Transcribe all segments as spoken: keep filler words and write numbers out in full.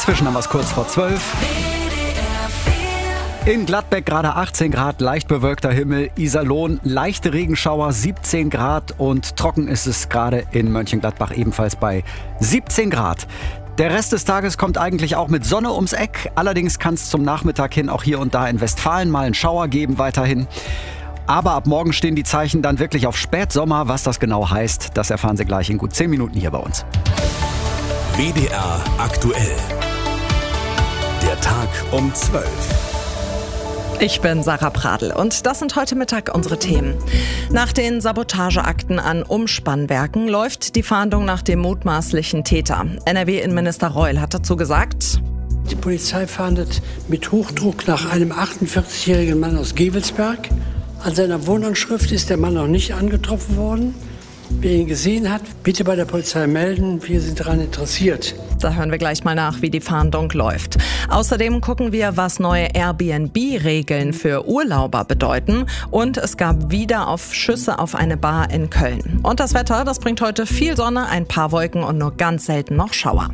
Inzwischen haben wir es kurz vor zwölf. In Gladbeck gerade achtzehn Grad, leicht bewölkter Himmel. Iserlohn, leichte Regenschauer, siebzehn Grad. Und trocken ist es gerade in Mönchengladbach ebenfalls bei siebzehn Grad. Der Rest des Tages kommt eigentlich auch mit Sonne ums Eck. Allerdings kann es zum Nachmittag hin auch hier und da in Westfalen mal einen Schauer geben weiterhin. Aber ab morgen stehen die Zeichen dann wirklich auf Spätsommer. Was das genau heißt, das erfahren Sie gleich in gut zehn Minuten hier bei uns. W D R aktuell. Der Tag um zwölf. Ich bin Sarah Pradl und das sind heute Mittag unsere Themen. Nach den Sabotageakten an Umspannwerken läuft die Fahndung nach dem mutmaßlichen Täter. N R W-Innenminister Reul hat dazu gesagt: Die Polizei fahndet mit Hochdruck nach einem achtundvierzigjährigen Mann aus Gevelsberg. An seiner Wohnanschrift ist der Mann noch nicht angetroffen worden. Wer ihn gesehen hat, bitte bei der Polizei melden. Wir sind daran interessiert. Da hören wir gleich mal nach, wie die Fahndung läuft. Außerdem gucken wir, was neue Airbnb-Regeln für Urlauber bedeuten. Und es gab wieder auf Schüsse auf eine Bar in Köln. Und das Wetter, das bringt heute viel Sonne, ein paar Wolken und nur ganz selten noch Schauer.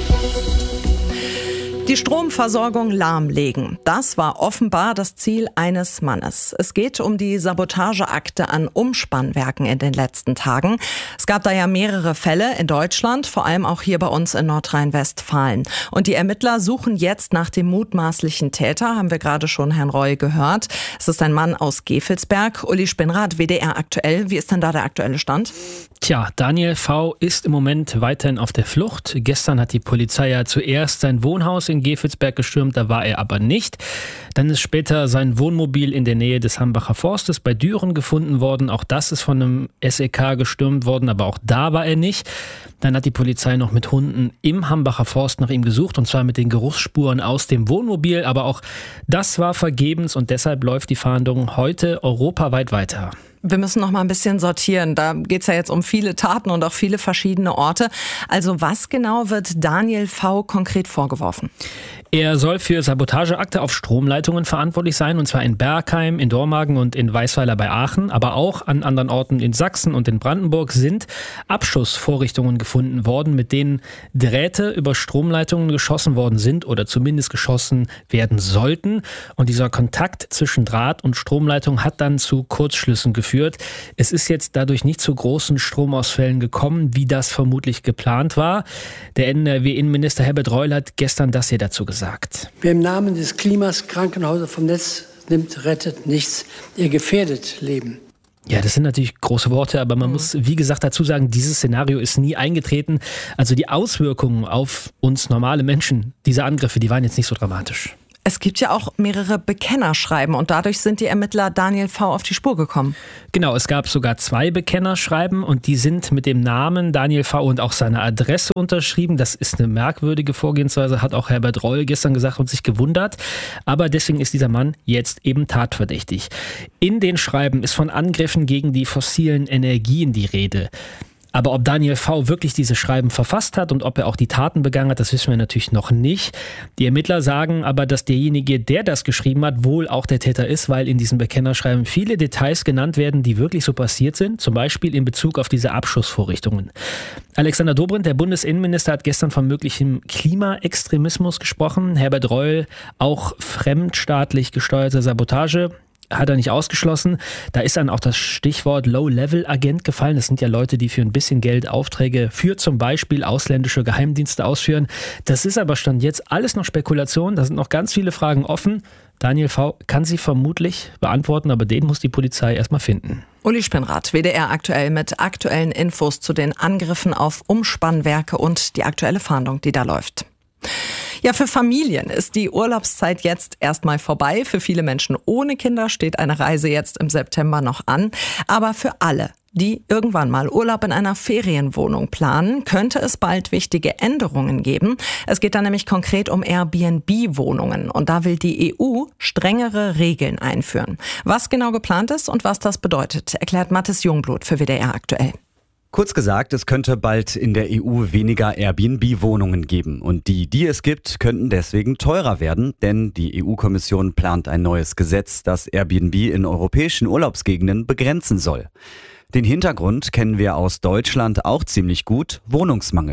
Die Stromversorgung lahmlegen. Das war offenbar das Ziel eines Mannes. Es geht um die Sabotageakte an Umspannwerken in den letzten Tagen. Es gab da ja mehrere Fälle in Deutschland, vor allem auch hier bei uns in Nordrhein-Westfalen. Und die Ermittler suchen jetzt nach dem mutmaßlichen Täter, haben wir gerade schon Herrn Reul gehört. Es ist ein Mann aus Gevelsberg. Uli Spinnrath, W D R aktuell. Wie ist denn da der aktuelle Stand? Tja, Daniel V. ist im Moment weiterhin auf der Flucht. Gestern hat die Polizei ja zuerst sein Wohnhaus in Gevelsberg gestürmt, da war er aber nicht. Dann ist später sein Wohnmobil in der Nähe des Hambacher Forstes bei Düren gefunden worden. Auch das ist von einem S E K gestürmt worden, aber auch da war er nicht. Dann hat die Polizei noch mit Hunden im Hambacher Forst nach ihm gesucht, und zwar mit den Geruchsspuren aus dem Wohnmobil. Aber auch das war vergebens und deshalb läuft die Fahndung heute europaweit weiter. Wir müssen noch mal ein bisschen sortieren. Da geht's ja jetzt um viele Taten und auch viele verschiedene Orte. Also was genau wird Daniel V. konkret vorgeworfen? Er soll für Sabotageakte auf Stromleitungen verantwortlich sein, und zwar in Bergheim, in Dormagen und in Weißweiler bei Aachen. Aber auch an anderen Orten in Sachsen und in Brandenburg sind Abschussvorrichtungen gefunden worden, mit denen Drähte über Stromleitungen geschossen worden sind oder zumindest geschossen werden sollten. Und dieser Kontakt zwischen Draht und Stromleitung hat dann zu Kurzschlüssen geführt. Es ist jetzt dadurch nicht zu großen Stromausfällen gekommen, wie das vermutlich geplant war. Der N R W-Innenminister Herbert Reul hat gestern das hier dazu gesagt. Wer im Namen des Klimas Krankenhäuser vom Netz nimmt, rettet nichts. Er gefährdet Leben. Ja, das sind natürlich große Worte, aber man mhm. muss, wie gesagt, dazu sagen, dieses Szenario ist nie eingetreten. Also die Auswirkungen auf uns normale Menschen, diese Angriffe, die waren jetzt nicht so dramatisch. Es gibt ja auch mehrere Bekennerschreiben und dadurch sind die Ermittler Daniel V. auf die Spur gekommen. Genau, es gab sogar zwei Bekennerschreiben und die sind mit dem Namen Daniel V. und auch seiner Adresse unterschrieben. Das ist eine merkwürdige Vorgehensweise, hat auch Herbert Reul gestern gesagt und sich gewundert. Aber deswegen ist dieser Mann jetzt eben tatverdächtig. In den Schreiben ist von Angriffen gegen die fossilen Energien die Rede. Aber ob Daniel V. wirklich diese Schreiben verfasst hat und ob er auch die Taten begangen hat, das wissen wir natürlich noch nicht. Die Ermittler sagen aber, dass derjenige, der das geschrieben hat, wohl auch der Täter ist, weil in diesen Bekennerschreiben viele Details genannt werden, die wirklich so passiert sind, zum Beispiel in Bezug auf diese Abschussvorrichtungen. Alexander Dobrindt, der Bundesinnenminister, hat gestern von möglichem Klimaextremismus gesprochen. Herbert Reul, auch fremdstaatlich gesteuerte Sabotage, hat er nicht ausgeschlossen. Da ist dann auch das Stichwort Low-Level-Agent gefallen. Das sind ja Leute, die für ein bisschen Geld Aufträge für zum Beispiel ausländische Geheimdienste ausführen. Das ist aber Stand jetzt alles noch Spekulation. Da sind noch ganz viele Fragen offen. Daniel V. kann sie vermutlich beantworten, aber den muss die Polizei erstmal finden. Uli Spinnrath, W D R aktuell mit aktuellen Infos zu den Angriffen auf Umspannwerke und die aktuelle Fahndung, die da läuft. Ja, für Familien ist die Urlaubszeit jetzt erstmal vorbei. Für viele Menschen ohne Kinder steht eine Reise jetzt im September noch an. Aber für alle, die irgendwann mal Urlaub in einer Ferienwohnung planen, könnte es bald wichtige Änderungen geben. Es geht dann nämlich konkret um Airbnb-Wohnungen. Und da will die E U strengere Regeln einführen. Was genau geplant ist und was das bedeutet, erklärt Mathis Jungblut für W D R aktuell. Kurz gesagt, es könnte bald in der E U weniger Airbnb-Wohnungen geben. Und die, die es gibt, könnten deswegen teurer werden. Denn die E U-Kommission plant ein neues Gesetz, das Airbnb in europäischen Urlaubsgegenden begrenzen soll. Den Hintergrund kennen wir aus Deutschland auch ziemlich gut: Wohnungsmangel.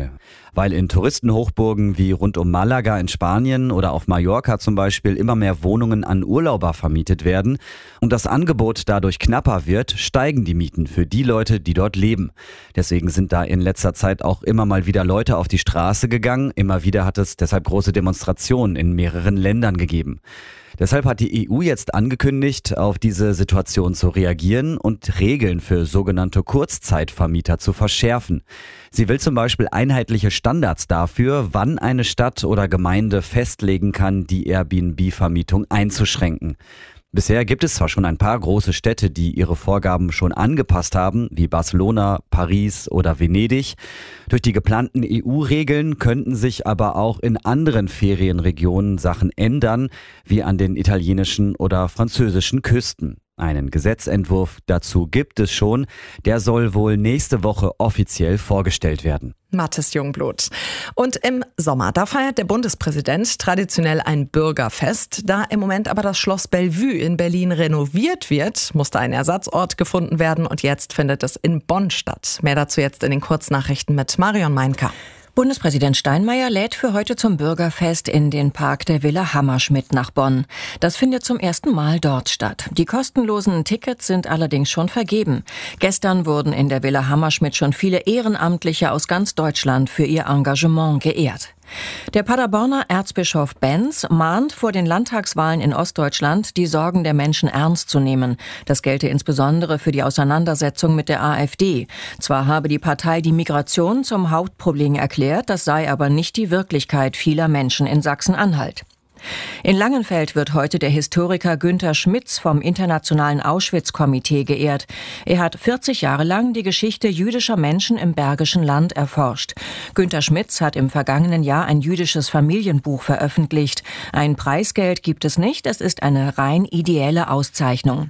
weil in Touristenhochburgen wie rund um Malaga in Spanien oder auf Mallorca zum Beispiel immer mehr Wohnungen an Urlauber vermietet werden und das Angebot dadurch knapper wird, steigen die Mieten für die Leute, die dort leben. Deswegen sind da in letzter Zeit auch immer mal wieder Leute auf die Straße gegangen. Immer wieder hat es deshalb große Demonstrationen in mehreren Ländern gegeben. Deshalb hat die E U jetzt angekündigt, auf diese Situation zu reagieren und Regeln für sogenannte Kurzzeitvermieter zu verschärfen. Sie will zum Beispiel einheitliche Standards dafür, wann eine Stadt oder Gemeinde festlegen kann, die Airbnb-Vermietung einzuschränken. Bisher gibt es zwar schon ein paar große Städte, die ihre Vorgaben schon angepasst haben, wie Barcelona, Paris oder Venedig. Durch die geplanten E U-Regeln könnten sich aber auch in anderen Ferienregionen Sachen ändern, wie an den italienischen oder französischen Küsten. Einen Gesetzentwurf dazu gibt es schon. Der soll wohl nächste Woche offiziell vorgestellt werden. Mathis Jungblut. Und im Sommer, da feiert der Bundespräsident traditionell ein Bürgerfest. Da im Moment aber das Schloss Bellevue in Berlin renoviert wird, musste ein Ersatzort gefunden werden und jetzt findet es in Bonn statt. Mehr dazu jetzt in den Kurznachrichten mit Marion Meinker. Bundespräsident Steinmeier lädt für heute zum Bürgerfest in den Park der Villa Hammerschmidt nach Bonn. Das findet zum ersten Mal dort statt. Die kostenlosen Tickets sind allerdings schon vergeben. Gestern wurden in der Villa Hammerschmidt schon viele Ehrenamtliche aus ganz Deutschland für ihr Engagement geehrt. Der Paderborner Erzbischof Benz mahnt vor den Landtagswahlen in Ostdeutschland, die Sorgen der Menschen ernst zu nehmen. Das gelte insbesondere für die Auseinandersetzung mit der AfD. Zwar habe die Partei die Migration zum Hauptproblem erklärt, das sei aber nicht die Wirklichkeit vieler Menschen in Sachsen-Anhalt. In Langenfeld wird heute der Historiker Günter Schmitz vom Internationalen Auschwitz-Komitee geehrt. Er hat vierzig Jahre lang die Geschichte jüdischer Menschen im Bergischen Land erforscht. Günter Schmitz hat im vergangenen Jahr ein jüdisches Familienbuch veröffentlicht. Ein Preisgeld gibt es nicht, es ist eine rein ideelle Auszeichnung.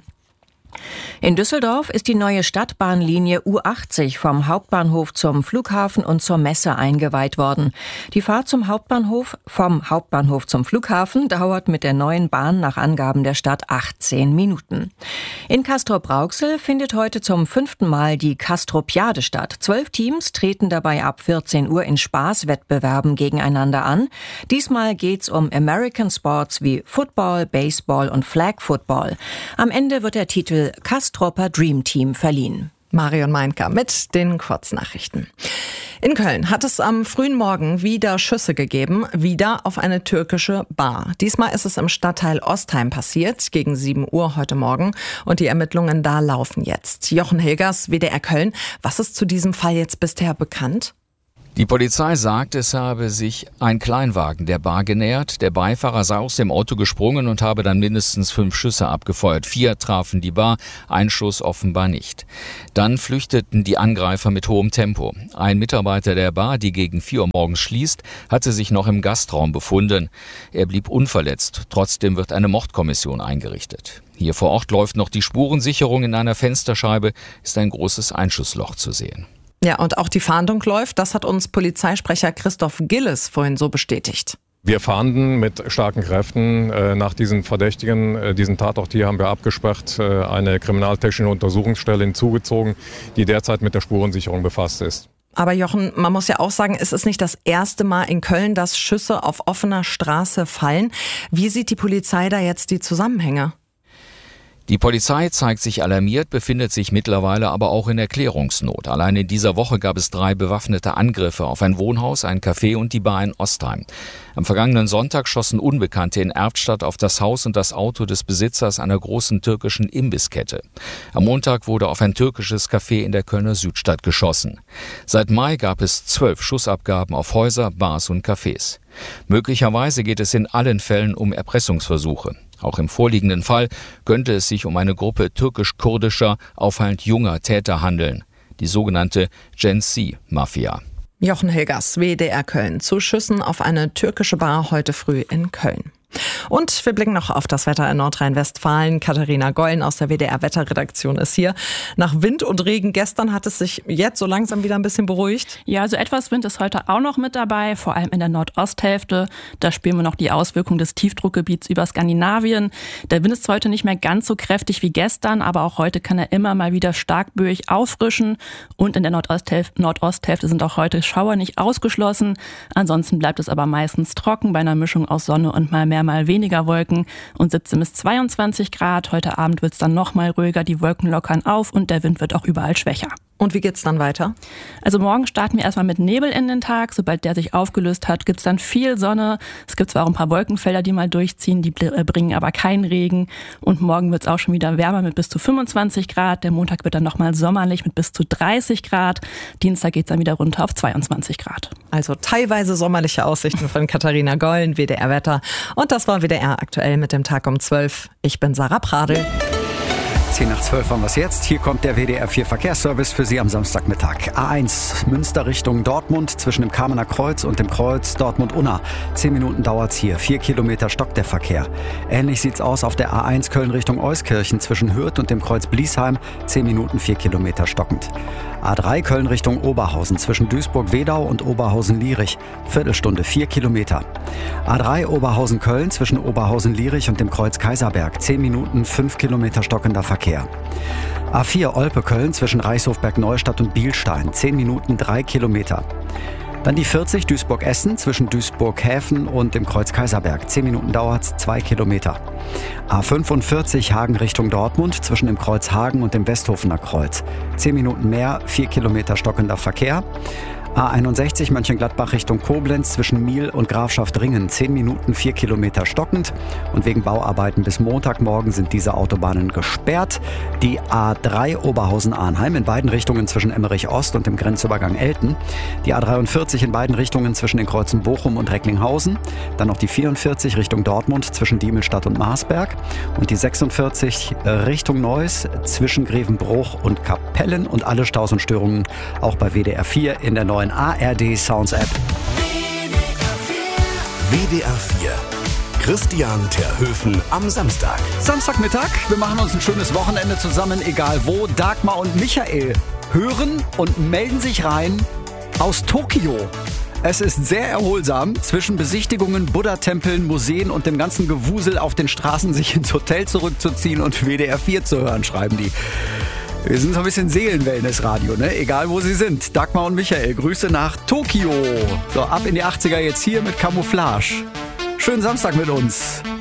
In Düsseldorf ist die neue Stadtbahnlinie U achtzig vom Hauptbahnhof zum Flughafen und zur Messe eingeweiht worden. Die Fahrt zum Hauptbahnhof, vom Hauptbahnhof zum Flughafen dauert mit der neuen Bahn nach Angaben der Stadt achtzehn Minuten. In Castrop-Rauxel findet heute zum fünften Mal die Castropiade statt. Zwölf Teams treten dabei ab vierzehn Uhr in Spaßwettbewerben gegeneinander an. Diesmal geht's um American Sports wie Football, Baseball und Flag Football. Am Ende wird der Titel Castropper Dream Team verliehen. Marion Meinker mit den Kurznachrichten. In Köln hat es am frühen Morgen wieder Schüsse gegeben, wieder auf eine türkische Bar. Diesmal ist es im Stadtteil Ostheim passiert, gegen sieben Uhr heute Morgen. Und die Ermittlungen da laufen jetzt. Jochen Hilgers, W D R Köln. Was ist zu diesem Fall jetzt bisher bekannt? Die Polizei sagt, es habe sich ein Kleinwagen der Bar genähert. Der Beifahrer sei aus dem Auto gesprungen und habe dann mindestens fünf Schüsse abgefeuert. Vier trafen die Bar, ein Schuss offenbar nicht. Dann flüchteten die Angreifer mit hohem Tempo. Ein Mitarbeiter der Bar, die gegen vier Uhr morgens schließt, hatte sich noch im Gastraum befunden. Er blieb unverletzt. Trotzdem wird eine Mordkommission eingerichtet. Hier vor Ort läuft noch die Spurensicherung. In einer Fensterscheibe ist ein großes Einschussloch zu sehen. Ja, und auch die Fahndung läuft. Das hat uns Polizeisprecher Christoph Gilles vorhin so bestätigt. Wir fahnden mit starken Kräften äh, nach diesen Verdächtigen. Äh, diesen Tatort hier haben wir abgesperrt, äh, eine kriminaltechnische Untersuchungsstelle hinzugezogen, die derzeit mit der Spurensicherung befasst ist. Aber Jochen, man muss ja auch sagen, es ist nicht das erste Mal in Köln, dass Schüsse auf offener Straße fallen. Wie sieht die Polizei da jetzt die Zusammenhänge? Die Polizei zeigt sich alarmiert, befindet sich mittlerweile aber auch in Erklärungsnot. Allein in dieser Woche gab es drei bewaffnete Angriffe auf ein Wohnhaus, ein Café und die Bar in Ostheim. Am vergangenen Sonntag schossen Unbekannte in Erftstadt auf das Haus und das Auto des Besitzers einer großen türkischen Imbisskette. Am Montag wurde auf ein türkisches Café in der Kölner Südstadt geschossen. Seit Mai gab es zwölf Schussabgaben auf Häuser, Bars und Cafés. Möglicherweise geht es in allen Fällen um Erpressungsversuche. Auch im vorliegenden Fall könnte es sich um eine Gruppe türkisch-kurdischer, auffallend junger Täter handeln. Die sogenannte Gen Z-Mafia. Jochen Hilgers, W D R Köln, zu Schüssen auf eine türkische Bar heute früh in Köln. Und wir blicken noch auf das Wetter in Nordrhein-Westfalen. Katharina Gollen aus der W D R-Wetterredaktion ist hier. Nach Wind und Regen gestern hat es sich jetzt so langsam wieder ein bisschen beruhigt. Ja, also etwas Wind ist heute auch noch mit dabei, vor allem in der Nordosthälfte. Da spüren wir noch die Auswirkungen des Tiefdruckgebiets über Skandinavien. Der Wind ist heute nicht mehr ganz so kräftig wie gestern, aber auch heute kann er immer mal wieder stark böig auffrischen. Und in der Nordosthälfte, Nordosthälfte sind auch heute Schauer nicht ausgeschlossen. Ansonsten bleibt es aber meistens trocken bei einer Mischung aus Sonne und mal mehr, mal weniger Wolken und siebzehn bis zweiundzwanzig Grad. Heute Abend wird es dann noch mal ruhiger, die Wolken lockern auf und der Wind wird auch überall schwächer. Und wie geht's dann weiter? Also morgen starten wir erstmal mit Nebel in den Tag. Sobald der sich aufgelöst hat, gibt's dann viel Sonne. Es gibt zwar auch ein paar Wolkenfelder, die mal durchziehen, die bringen aber keinen Regen. Und morgen wird's auch schon wieder wärmer mit bis zu fünfundzwanzig Grad. Der Montag wird dann nochmal sommerlich mit bis zu dreißig Grad. Dienstag geht's dann wieder runter auf zweiundzwanzig Grad. Also teilweise sommerliche Aussichten von Katharina Gollen, W D R-Wetter. Und das war W D R aktuell mit dem Tag um zwölf. Ich bin Sarah Pradel. zehn nach zwölf haben wir es jetzt. Hier kommt der W D R vier Verkehrsservice für Sie am Samstagmittag. A eins Münster Richtung Dortmund zwischen dem Kamener Kreuz und dem Kreuz Dortmund-Unna. Zehn Minuten dauert's hier. Vier Kilometer stockt der Verkehr. Ähnlich sieht's aus auf der A eins Köln Richtung Euskirchen zwischen Hürth und dem Kreuz Bliesheim. Zehn Minuten, vier Kilometer stockend. A drei Köln Richtung Oberhausen zwischen Duisburg-Wedau und Oberhausen-Lierich. Viertelstunde, vier Kilometer. A drei Oberhausen-Köln zwischen Oberhausen-Lierich und dem Kreuz Kaiserberg. Zehn Minuten, fünf Kilometer stockender Verkehr. A vier Olpe-Köln zwischen Reichshofberg-Neustadt und Bielstein. Zehn Minuten, drei Kilometer. Dann die vierzig Duisburg-Essen zwischen Duisburg-Häfen und dem Kreuz Kaiserberg. Zehn Minuten dauert's, zwei Kilometer. A fünfundvierzig Hagen Richtung Dortmund zwischen dem Kreuz Hagen und dem Westhofener Kreuz. Zehn Minuten mehr, vier Kilometer stockender Verkehr. A einundsechzig Mönchengladbach Richtung Koblenz zwischen Miel und Grafschaft Ringen. Zehn Minuten, vier Kilometer stockend. Und wegen Bauarbeiten bis Montagmorgen sind diese Autobahnen gesperrt. Die A drei Oberhausen-Arnheim in beiden Richtungen zwischen Emmerich Ost und dem Grenzübergang Elten. Die A dreiundvierzig in beiden Richtungen zwischen den Kreuzen Bochum und Recklinghausen. Dann noch die vierundvierzig Richtung Dortmund zwischen Diemelstadt und Marsberg. Und die sechsundvierzig Richtung Neuss zwischen Grevenbruch und Kapellen. Und alle Staus und Störungen auch bei W D R vier in der neuen A R D Sounds App. W D R vier. Christian Terhöfen am Samstag. Samstagmittag, wir machen uns ein schönes Wochenende zusammen, egal wo. Dagmar und Michael hören und melden sich rein aus Tokio. Es ist sehr erholsam, zwischen Besichtigungen, Buddha-Tempeln, Museen und dem ganzen Gewusel auf den Straßen sich ins Hotel zurückzuziehen und W D R vier zu hören, schreiben die. Wir sind so ein bisschen Seelenwellness-Radio, ne? Egal wo sie sind. Dagmar und Michael, Grüße nach Tokio. So, ab in die achtziger jetzt hier mit Camouflage. Schönen Samstag mit uns.